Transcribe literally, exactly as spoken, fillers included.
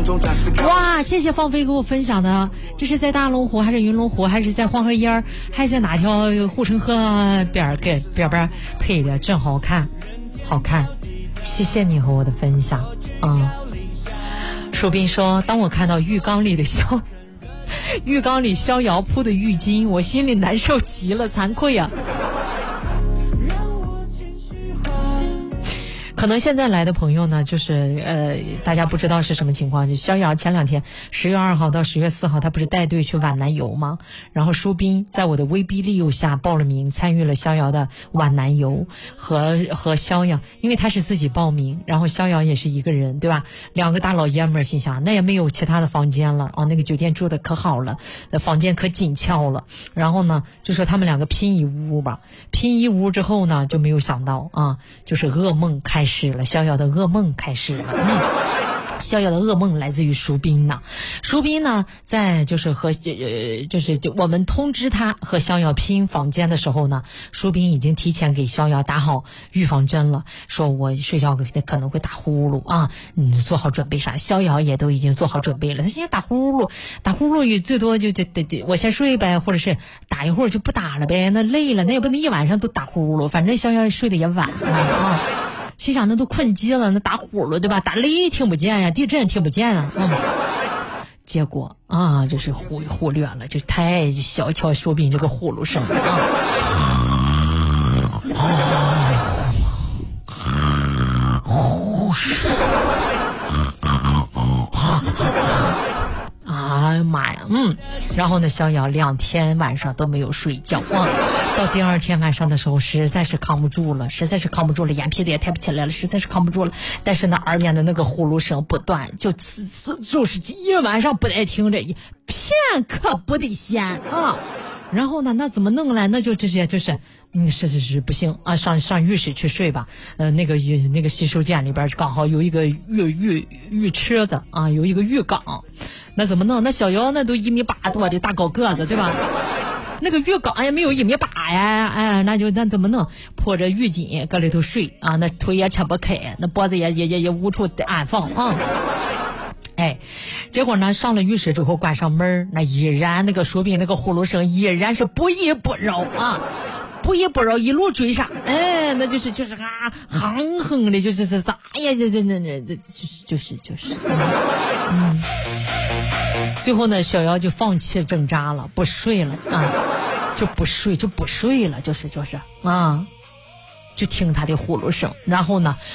哇，谢谢放飞给我分享的，这是在大龙湖还是云龙湖还是在黄河沿儿还是在哪条护城河边儿给边边配的，真好看好看，谢谢你和我的分享。嗯，树斌说，当我看到浴缸里的逍浴缸里逍遥铺的浴巾，我心里难受极了，惭愧啊。可能现在来的朋友呢，就是呃，大家不知道是什么情况。就逍遥前两天十月二号到十月四号，他不是带队去皖南游吗？然后舒斌在我的威逼利诱下报了名，参与了逍遥的皖南游和和逍遥，因为他是自己报名，然后逍遥也是一个人，对吧？两个大老爷们儿心想，那也没有其他的房间了啊，那个酒店住的可好了，房间可紧俏了。然后呢，就说他们两个拼一屋吧，拼一屋之后呢，就没有想到啊，就是噩梦开始。始了，逍遥的噩梦开始了。嗯，逍遥的噩梦来自于舒斌呐。舒斌呢，在就是和呃，就是就我们通知他和逍遥拼房间的时候呢，舒斌已经提前给逍遥打好预防针了，说我睡觉可能会打呼噜啊，你做好准备啥？逍遥也都已经做好准备了，他现在打呼噜，打呼噜最多就就就我先睡呗，或者是打一会儿就不打了呗，那累了，那也不能一晚上都打呼噜，反正逍遥睡得也晚啊。心想那都困极了，那打呼噜对吧？打雷听不见呀，地震听不见啊。嗯，结果啊，就是忽忽略了，就太小瞧说斌这个呼噜声啊。哎呀妈呀，嗯，然后呢，逍遥两天晚上都没有睡觉啊。到第二天晚上的时候，实在是扛不住了，实在是扛不住了，眼皮子也抬不起来了，实在是扛不住了。但是呢，耳边的那个呼噜声不断，就就是一晚上不带停着，片刻不得闲啊。然后呢，那怎么弄呢？那就直接就是，嗯，是是是不行啊，上上浴室去睡吧。呃，那个浴那个洗手间里边刚好有一个浴浴浴池子啊，有一个浴缸。那怎么弄？那小姚那都一米八多的大高个子，对吧？那个浴缸也没有一米八呀，哎，那就那怎么弄？铺着浴巾搁里头睡啊，那腿也撑不开，那脖子也也也也无处安放啊。哎，结果呢，上了浴室之后关上门，那依然那个说斌那个呼噜声依然是不依不饶啊，不依不饶，一路追上，哎，那就是就是啊，哼哼的，就是是啥呀？这这这这这就是就是就是，嗯。最后呢，小姚就放弃挣扎了，不睡了啊，就不睡就不睡了，就是就是啊，就听他的呼噜声，然后呢。